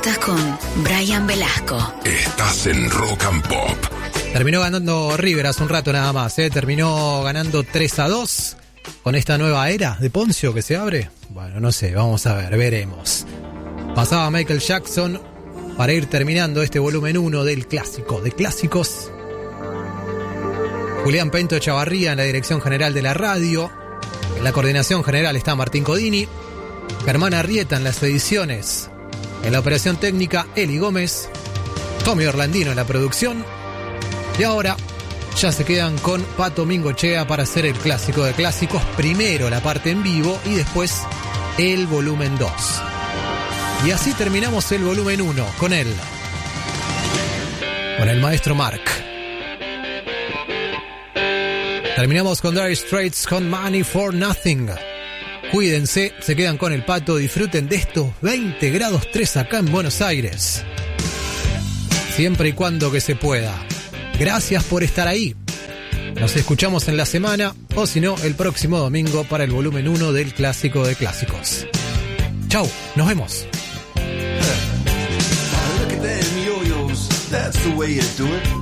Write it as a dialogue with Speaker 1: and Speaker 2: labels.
Speaker 1: Estás con Brian Velasco.
Speaker 2: Estás en Rock and Pop.
Speaker 3: Terminó ganando River hace un rato nada más, Terminó ganando 3-2 con esta nueva era de Poncio que se abre. Bueno, no sé, vamos a ver, veremos. Pasaba Michael Jackson para ir terminando este volumen 1 del clásico de clásicos. Julián Pento Chavarría en la dirección general de la radio. En la coordinación general está Martín Codini. Germán Arrieta en las ediciones. En la operación técnica, Eli Gómez. Tommy Orlandino en la producción. Y ahora ya se quedan con Pato Mingochea para hacer el clásico de clásicos. Primero la parte en vivo y después el volumen 2. Y así terminamos el volumen 1 con él. Con el maestro Mark. Terminamos con Dire Straits con Money for Nothing. Cuídense, se quedan con el Pato, disfruten de estos 20 grados 3 acá en Buenos Aires. Siempre y cuando que se pueda. Gracias por estar ahí. Nos escuchamos en la semana, o si no, el próximo domingo para el volumen 1 del Clásico de Clásicos. Chau, nos vemos.
Speaker 4: Look at them yo-yos, that's the way you do it.